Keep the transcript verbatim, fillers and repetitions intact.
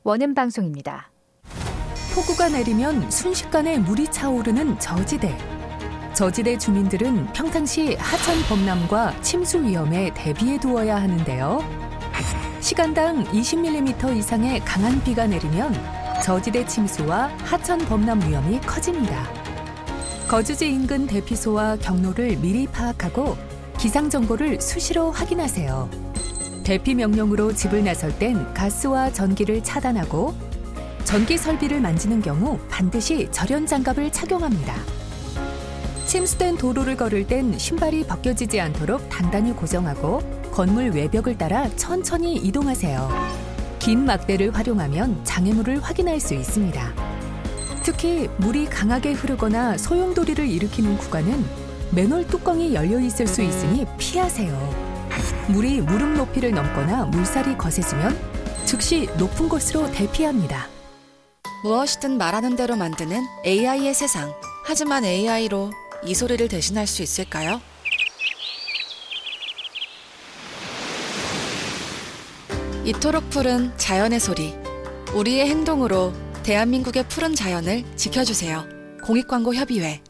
원음 방송입니다. 폭우가 내리면 순식간에 물이 차오르는 저지대. 저지대 주민들은 평상시 하천 범람과 침수 위험에 대비해 두어야 하는데요. 시간당 이십 밀리미터 이상의 강한 비가 내리면 저지대 침수와 하천 범람 위험이 커집니다. 거주지 인근 대피소와 경로를 미리 파악하고 기상 정보를 수시로 확인하세요. 대피 명령으로 집을 나설 땐 가스와 전기를 차단하고 전기 설비를 만지는 경우 반드시 절연 장갑을 착용합니다. 침수된 도로를 걸을 땐 신발이 벗겨지지 않도록 단단히 고정하고 건물 외벽을 따라 천천히 이동하세요. 긴 막대를 활용하면 장애물을 확인할 수 있습니다. 특히 물이 강하게 흐르거나 소용돌이를 일으키는 구간은 맨홀 뚜껑이 열려 있을 수 있으니 피하세요. 물이 무릎 높이를 넘거나 물살이 거세지면 즉시 높은 곳으로 대피합니다. 무엇이든 말하는 대로 만드는 에이아이의 세상. 하지만 에이아이로 이 소리를 대신할 수 있을까요? 이토록 푸른 자연의 소리. 우리의 행동으로 대한민국의 푸른 자연을 지켜주세요. 공익광고협의회